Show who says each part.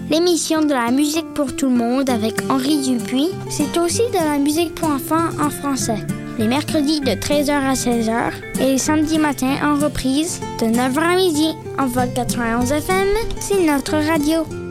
Speaker 1: l'émission de la musique pour tout le monde avec Henri Dupuis. C'est aussi de la musique pour enfants en français. Les mercredis de 13h à 16h et les samedis matins en reprise de 9h à midi. En vol 91 FM, c'est notre radio.